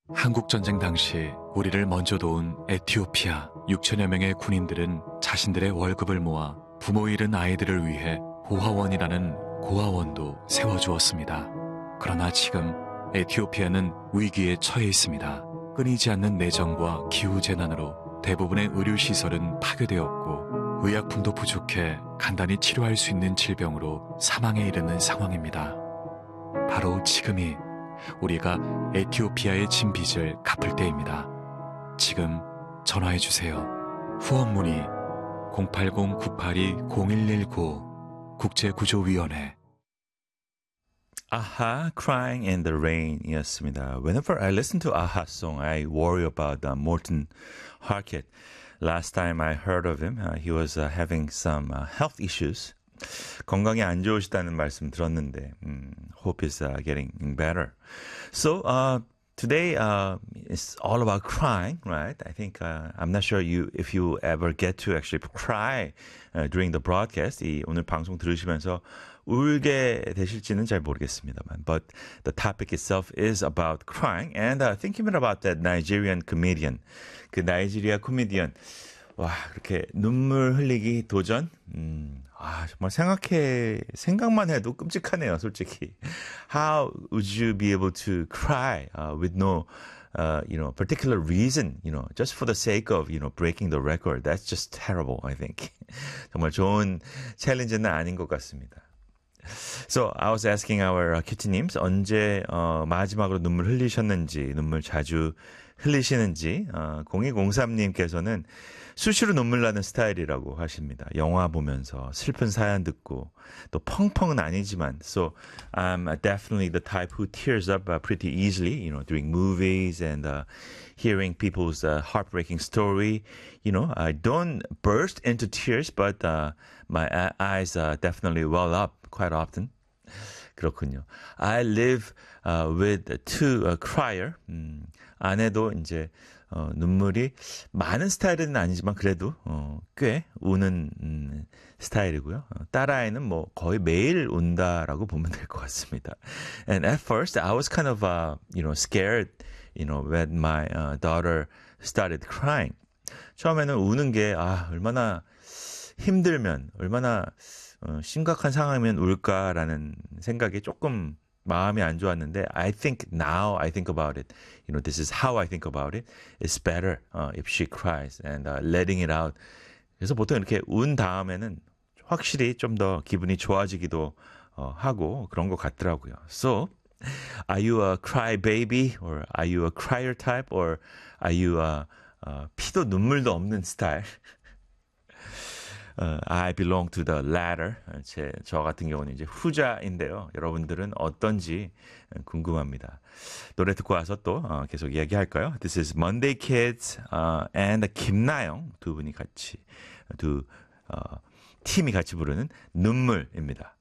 한국전쟁 당시 우리를 먼저 도운 에티오피아 6천여 명의 군인들은 자신들의 월급을 모아 부모 잃은 아이들을 위해 고아원이라는 고아원도 세워주었습니다. 그러나 지금 에티오피아는 위기에 처해 있습니다. 끊이지 않는 내전과 기후재난으로 대부분의 의료시설은 파괴되었고 의약품도 부족해 간단히 치료할 수 있는 질병으로 사망에 이르는 상황입니다. 바로 지금이 우리가 에티오피아의 진 빚을 갚을 때입니다. 지금 전화해주세요. 후원 문의 080-982-0119 국제구조위원회. Aha, Crying in the Rain 이었습니다. Whenever I listen to Aha song, I worry about Morten Harket. Last time I heard of him, he was having some health issues. 건강이 안 좋으시다는 말씀 들었는데, hope is getting better. So, today is all about crying, right? I think I'm not sure if you ever get to actually cry during the broadcast. 오늘 방송 들으시면서 울게 되실지는 잘 모르겠습니다만. But the topic itself is about crying and thinking about that Nigerian comedian. 그 나이지리아 코미디언. 와, 그렇게 눈물 흘리기 도전? 정말 생각만 해도 끔찍하네요, 솔직히. How would you be able to cry with no, particular reason, just for the sake of, breaking the record? That's just terrible, I think. 정말 좋은 챌린지는 아닌 것 같습니다. So, I was asking our 큐티님스 언제 마지막으로 눈물 흘리셨는지, 눈물 자주 흘리시는지, 0203님께서는 수시로 눈물 나는 스타일이라고 하십니다. 영화 보면서 슬픈 사연 듣고 또 펑펑은 아니지만 so I'm definitely the type who tears up pretty easily, during movies and hearing people's heartbreaking story. I don't burst into tears, but my eyes definitely well up quite often. 그렇군요. I live with two crier. 아내도 이제 눈물이 많은 스타일은 아니지만 그래도 꽤 우는 스타일이고요. 딸아이는 뭐 거의 매일 운다라고 보면 될 것 같습니다. And at first I was kind of scared, when my daughter started crying. 처음에는 우는 게 얼마나 힘들면 얼마나 심각한 상황이면 울까라는 생각이 조금 마음이 안 좋았는데 I think now I think about it. This is how I think about it. It's better if she cries and letting it out. 그래서 보통 이렇게 운 다음에는 확실히 좀 더 기분이 좋아지기도 하고 그런 것 같더라고요. So, are you a cry baby or are you a crier type or are you a 피도 눈물도 없는 스타일? I belong to the latter. 저 같은 경우는 이제 후자인데요. 여러분들은 어떤지 궁금합니다. 노래 듣고 와서 또 계속 이야기할까요? This is Monday Kids and 김나영 두 분이 같이 팀이 같이 부르는 눈물입니다.